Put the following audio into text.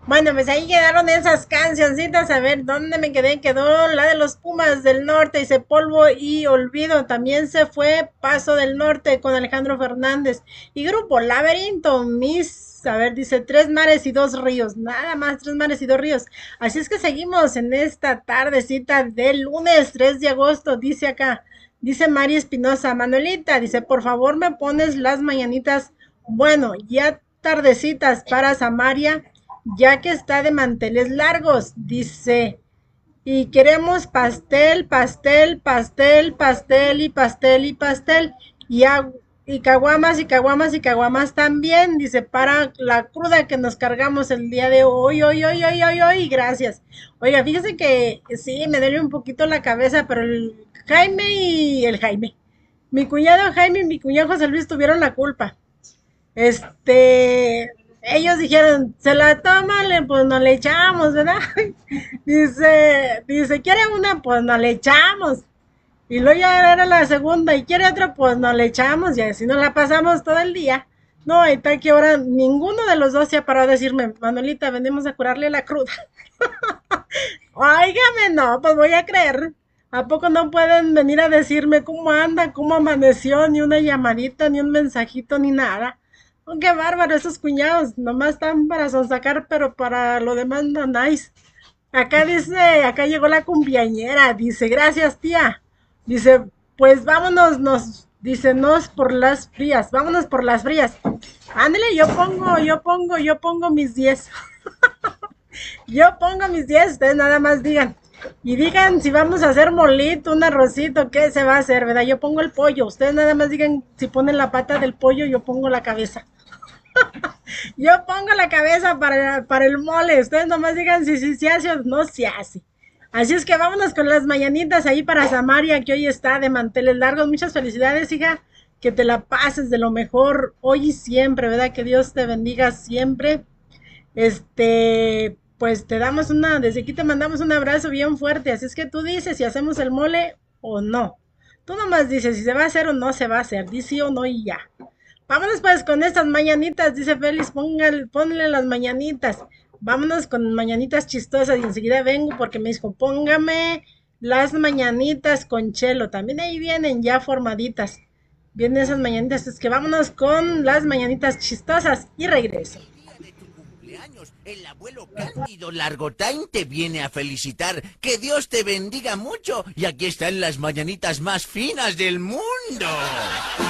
Bueno, pues ahí quedaron esas cancioncitas. A ver, ¿dónde me quedé? Quedó la de los Pumas del Norte, dice Polvo y Olvido. También se fue Paso del Norte con Alejandro Fernández. Y Grupo Laberinto, a ver, dice Tres Mares y Dos Ríos. Nada más, Tres Mares y Dos Ríos. Así es que seguimos en esta tardecita del lunes 3 de agosto, dice acá. Dice Mari Espinosa, Manuelita, dice, por favor me pones las mañanitas, bueno, ya tardecitas para Samaria ya que está de manteles largos, dice. Y queremos pastel, pastel, pastel, pastel y pastel y pastel. Y, y caguamas y caguamas y caguamas también, dice, para la cruda que nos cargamos el día de hoy, hoy, gracias. Oiga, fíjese que sí, me duele un poquito la cabeza, pero el Jaime, mi cuñado Jaime y mi cuñado José Luis tuvieron la culpa. Ellos dijeron, se la toman, pues no le echamos, ¿verdad? Dice, ¿quiere una? Pues no le echamos. Y luego ya era la segunda, y quiere otra, pues no le echamos, y así nos la pasamos todo el día. No, y tal que ahora ninguno de los dos se ha parado a decirme, Manuelita, venimos a curarle la cruda. Óigame, no, pues voy a creer. ¿A poco no pueden venir a decirme cómo anda, cómo amaneció, ni una llamadita, ni un mensajito, ni nada? Oh, qué bárbaro, esos cuñados, nomás están para sonsacar, pero para lo demás no nice. Acá dice, acá llegó la cumpleañera, dice, gracias tía. Dice, pues vámonos, dice, nos por las frías, vámonos por las frías. Ándale, yo pongo mis 10. Yo pongo mis 10, ustedes nada más digan. Y digan si vamos a hacer molito, un arrocito, qué se va a hacer, ¿verdad? Yo pongo el pollo. Ustedes nada más digan si ponen la pata del pollo, yo pongo la cabeza. Yo pongo la cabeza para el mole. Ustedes nomás digan si se hace o no se hace. Así es que vámonos con las mañanitas ahí para Samaria, que hoy está de manteles largos. Muchas felicidades, hija. Que te la pases de lo mejor hoy y siempre, ¿verdad? Que Dios te bendiga siempre. Pues te damos desde aquí te mandamos un abrazo bien fuerte. Así es que tú dices si hacemos el mole o no. Tú nomás dices si se va a hacer o no se va a hacer. Dice sí o no y ya. Vámonos pues con estas mañanitas, dice Félix, ponle las mañanitas. Vámonos con mañanitas chistosas y enseguida vengo porque me dijo, póngame las mañanitas con chelo. También ahí vienen ya formaditas. Vienen esas mañanitas, es que vámonos con las mañanitas chistosas y regreso. El día de tu cumpleaños, el abuelo Cándido Largotain te viene a felicitar. Que Dios te bendiga mucho. Y aquí están las mañanitas más finas del mundo.